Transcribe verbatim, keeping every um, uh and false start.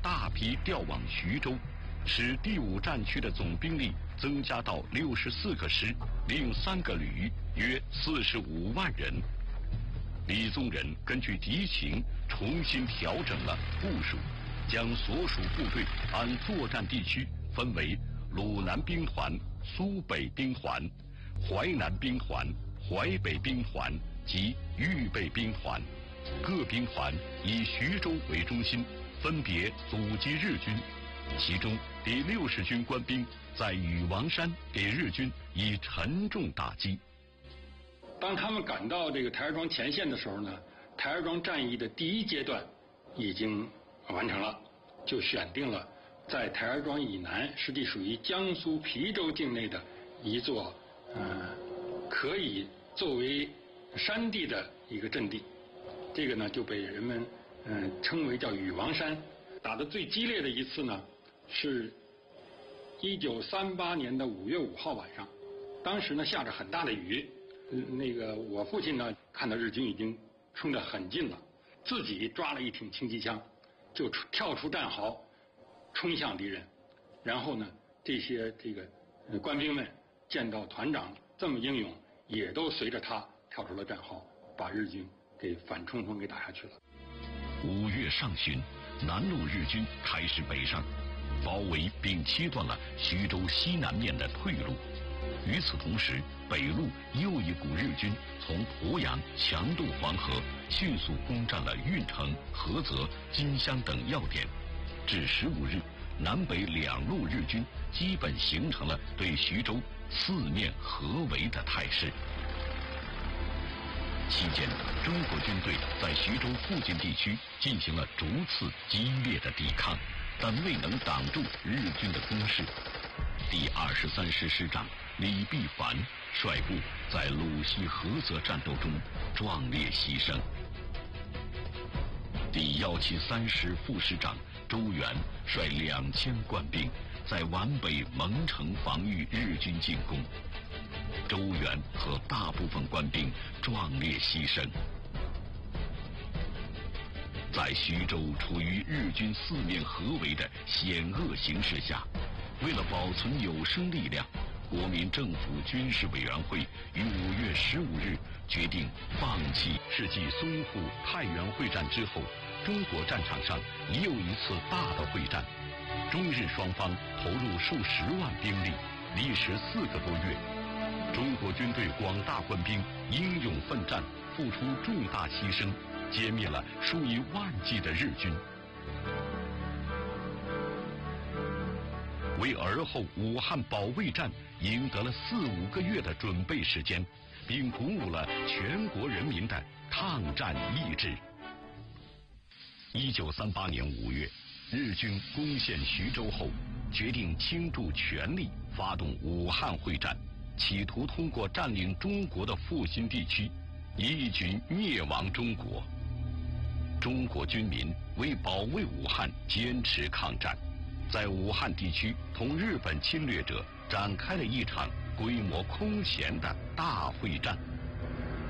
大批调往徐州，使第五战区的总兵力增加到六十四个师，另三个旅，约四十五万人。李宗仁根据敌情重新调整了部署，将所属部队按作战地区分为鲁南兵团、苏北兵团、淮南兵团、淮北兵团及豫北兵团，各兵团以徐州为中心，分别阻击日军。其中第六十军官兵在禹王山给日军以沉重打击。 当他们赶到这个台儿庄前线的时候呢，台儿庄战役的第一阶段已经完成了，就选定了在台儿庄以南，实际属于江苏皮州境内的一座呃可以作为山地的一个阵地。这个呢就被人们嗯、呃、称为叫禹王山。打得最激烈的一次呢，是一九三八年的五月五号晚上，当时呢下着很大的雨。嗯，那个我父亲呢，看到日军已经冲得很近了，自己抓了一挺轻机枪，就跳出战壕，冲向敌人。然后呢，这些这个官兵们见到团长这么英勇，也都随着他跳出了战壕，把日军给反冲锋给打下去了。 五月上旬，南路日军开始北上，包围并切断了徐州西南面的退路。与此同时，北路又一股日军从鄱阳强渡黄河，迅速攻占了运城、菏泽、金乡等要点。至十五日，南北两路日军基本形成了对徐州四面合围的态势。期间，中国军队在徐州附近地区进行了逐次激烈的抵抗，但未能挡住日军的攻势。第二十三师师长李必凡率部在鲁西菏泽战斗中壮烈牺牲。第一七三师副师长周元率两千官兵在皖北蒙城防御日军进攻，周元和大部分官兵壮烈牺牲。在徐州处于日军四面合围的险恶形势下，为了保存有生力量，国民政府军事委员会于五月十五日决定放弃。是继淞沪、太原会战之后，中国战场上又一次大的会战，中日双方投入数十万兵力，历时四个多月。中国军队广大官兵英勇奋战，付出重大牺牲，歼灭了数以万计的日军，为而后武汉保卫战赢得了四五个月的准备时间，并鼓舞了全国人民的抗战意志。一九三八年五月，日军攻陷徐州后，决定倾注全力发动武汉会战，企图通过占领中国的复兴地区，一举灭亡中国。中国军民为保卫武汉坚持抗战，在武汉地区同日本侵略者展开了一场规模空前的大会战。